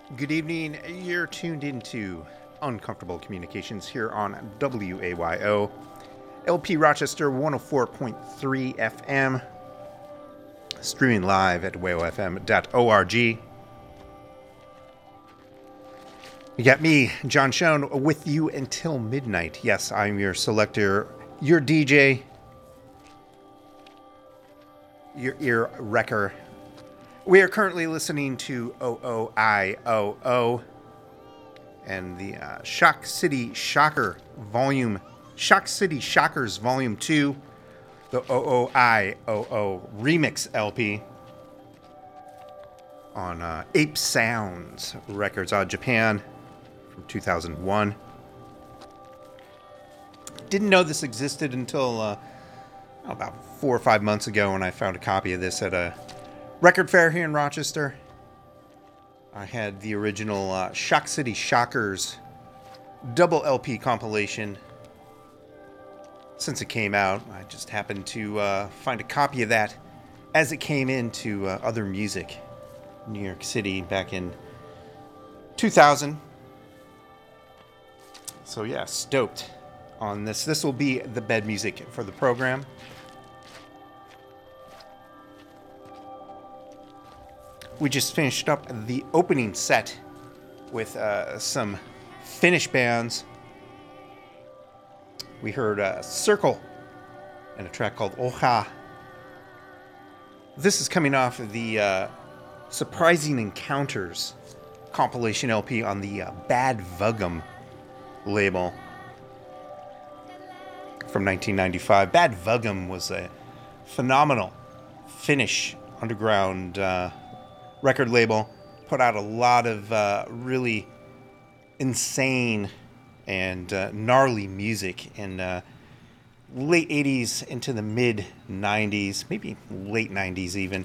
Good evening. You're tuned into Uncomfortable Communications here on WAYO, LP Rochester 104.3 FM, streaming live at wayofm.org. You got me, John Schoen, with you until midnight. Yes, I'm your selector, your DJ, your ear wrecker. We are currently listening to OOIOO and the Shock City Shockers Volume 2, the OOIOO Remix LP on Ape Sounds Records out of Japan from 2001. Didn't know this existed until about 4 or 5 months ago when I found a copy of this at a record fair here in Rochester. I had the original Shock City Shockers double LP compilation. Since it came out, I just happened to find a copy of that as it came into Other Music, New York City, back in 2000. So yeah, stoked on this. This will be the bed music for the program. We just finished up the opening set with some Finnish bands. We heard Circle and a track called Oha. This is coming off of the Surprising Encounters compilation LP on the Bad Vugum label from 1995. Bad Vugum was a phenomenal Finnish underground record label, put out a lot of really insane and gnarly music in late 80s into the mid 90s, maybe late 90s even.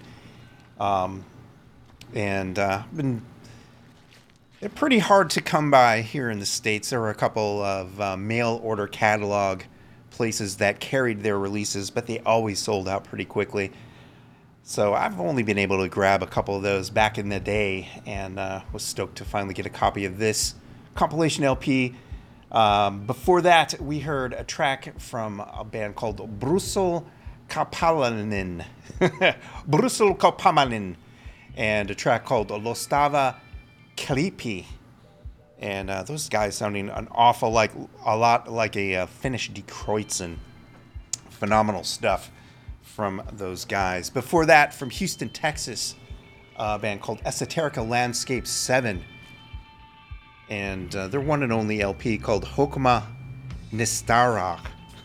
Been they're pretty hard to come by here in the States. There were a couple of mail order catalog places that carried their releases, but they always sold out pretty quickly. So I've only been able to grab a couple of those back in the day, and was stoked to finally get a copy of this compilation LP. Before that, we heard a track from a band called Brusel Kapalainen. Brusel Kapalainen. And a track called Lostava Klipi. And those guys sounding a lot like a Finnish Die Kreutzen. Phenomenal stuff from those guys. Before that, from Houston, Texas, a band called Esoterica Landscape 7. And their one and only LP called Hokuma Nistara.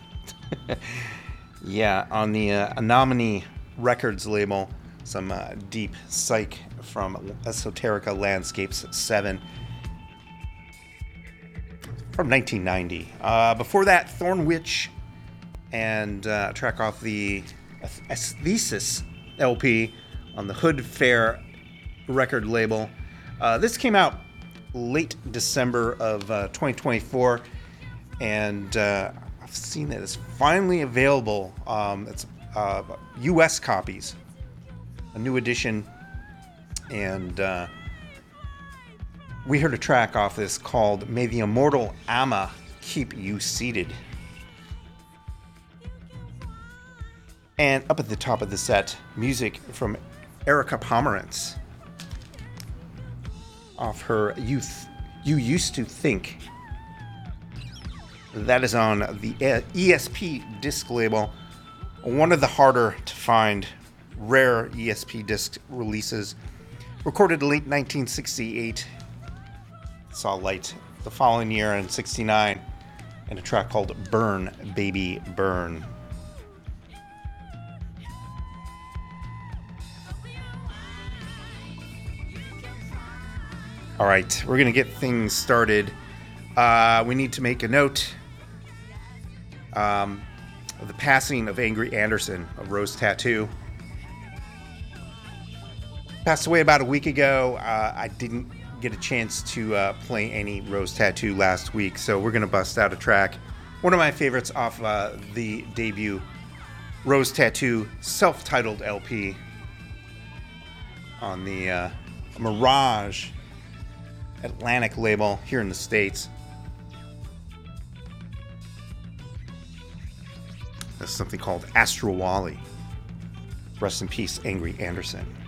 Yeah, on the Anomany Records label, some deep psych from Esoterica Landscapes 7 from 1990. Before that, Thornwitch and a track off the Aesthesis LP on the Hood Fair record label. This came out late December of 2024, and I've seen that it's finally available. It's US copies, a new edition, and we heard a track off this called May the Immortal Amma Keep You Seated. And up at the top of the set, music from Erica Pomerantz off her Youth You Used to Think. That is on the ESP disc label, one of the harder to find rare ESP disc releases. Recorded late 1968, saw light the following year in 69, and a track called Burn Baby Burn. All right, we're going to get things started. We need to make a note of the passing of Angry Anderson of Rose Tattoo. Passed away about a week ago. I didn't get a chance to play any Rose Tattoo last week, so we're going to bust out a track. One of my favorites off the debut Rose Tattoo self-titled LP on the Mirage Atlantic label here in the States. That's something called Astro Wally. Rest in peace, Angry Anderson.